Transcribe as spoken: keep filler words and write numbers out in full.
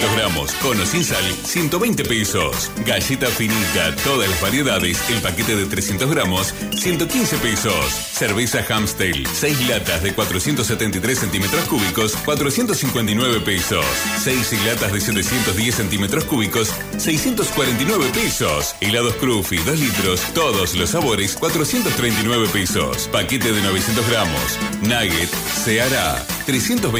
gramos, con o sin sal, ciento veinte pesos. Galleta finita, todas las variedades, el paquete de trescientos gramos, ciento quince pesos. Cerveza Amstel, seis latas de cuatrocientos setenta y tres centímetros cúbicos, cuatrocientos cincuenta y nueve pesos. seis latas de setecientos diez centímetros cúbicos, seiscientos cuarenta y nueve pesos. Helados Cruffy, dos litros, todos los sabores, cuatrocientos treinta y nueve pesos. Paquete de novecientos gramos. Nugget, Seara, trescientos